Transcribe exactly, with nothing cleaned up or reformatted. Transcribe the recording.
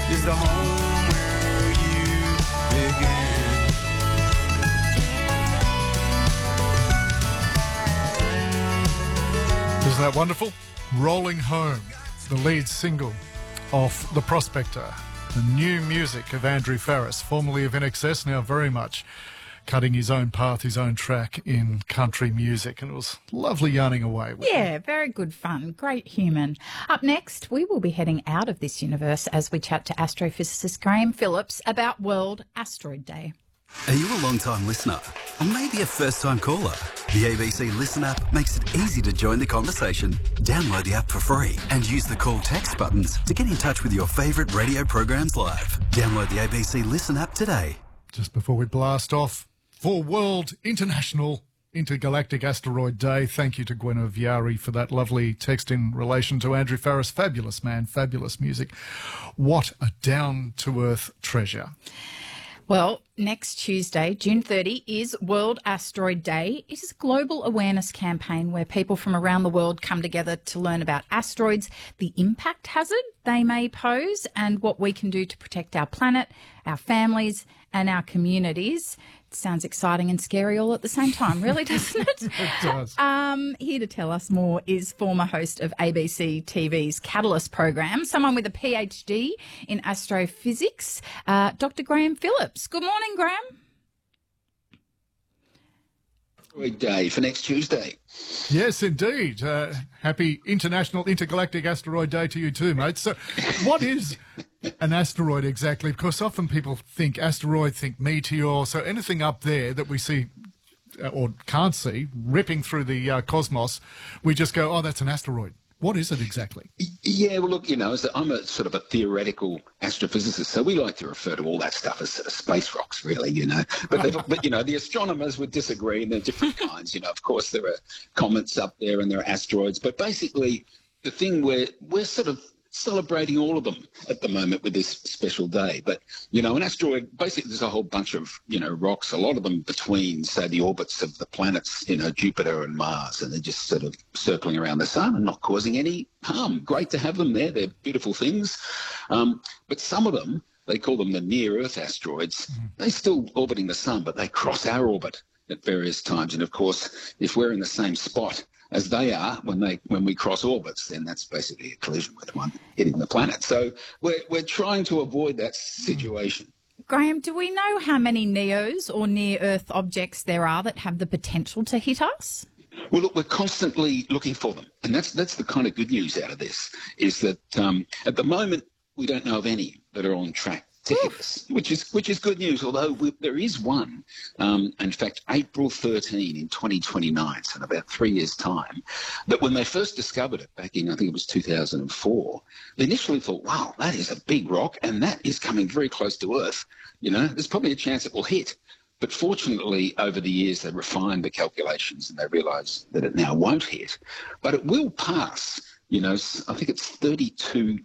is the home where you began. Isn't that wonderful? Rolling Home, the lead single of The Prospector, the new music of Andrew Farriss, formerly of I N X S, now very much cutting his own path, his own track in country music. And it was lovely yarning away with Yeah, him. very good fun. Great human. Up next, we will be heading out of this universe as we chat to astrophysicist Graham Phillips about World Asteroid Day. Are you a long-time listener? Or maybe a first-time caller? The A B C Listen app makes it easy to join the conversation. Download the app for free and use the call text buttons to get in touch with your favourite radio programs live. Download the A B C Listen app today. Just before we blast off for World International Intergalactic Asteroid Day, thank you to Gwen Viari for that lovely text in relation to Andrew Farriss. Fabulous man, fabulous music. What a down-to-earth treasure. Well, next Tuesday, June thirtieth, is World Asteroid Day. It is a global awareness campaign where people from around the world come together to learn about asteroids, the impact hazard they may pose, and what we can do to protect our planet, our families, and our communities. It sounds exciting and scary all at the same time, really, doesn't it? It does. Um, here to tell us more is former host of A B C T V's Catalyst program, someone with a PhD in astrophysics, uh, Doctor Graham Phillips. Good morning, Graham. Asteroid Day for next Tuesday. Yes, indeed. Uh, happy International Intergalactic Asteroid Day to you too, mate. So what is an asteroid exactly? Because often people think asteroid, think meteor, so anything up there that we see uh, or can't see ripping through the uh, cosmos, we just go, oh, that's an asteroid. What is it exactly? Yeah, well, look, you know, as a, I'm a sort of a theoretical astrophysicist, so we like to refer to all that stuff as sort of space rocks, really, you know. But, they, but you know, the astronomers would disagree, and there are different kinds. You know, of course, there are comets up there and there are asteroids. But basically, the thing where we're sort of celebrating all of them at the moment with this special day. But, you know, an asteroid, basically there's a whole bunch of, you know, rocks, a lot of them between, say, the orbits of the planets, you know, Jupiter and Mars, and they're just sort of circling around the sun and not causing any harm. Great to have them there. They're beautiful things. Um, but some of them, they call them the near-Earth asteroids. Mm-hmm. They're still orbiting the sun, but they cross our orbit at various times. And, of course, if we're in the same spot as they are when they when we cross orbits, then that's basically a collision with one hitting the planet. So we're we're trying to avoid that situation. Graham, do we know how many NEOs or near-Earth objects there are that have the potential to hit us? Well, look, we're constantly looking for them, and that's that's the kind of good news out of this, is that um, at the moment we don't know of any that are on track to hit us, which is which is good news. Although we, there is one, um, in fact, April thirteenth in twenty twenty-nine, so in about three years' time, that when they first discovered it back in, I think it was two thousand four, they initially thought, wow, that is a big rock, and that is coming very close to Earth. You know, there's probably a chance it will hit. But fortunately, over the years, they refined the calculations and they realised that it now won't hit, but it will pass. You know, I think it's thirty-two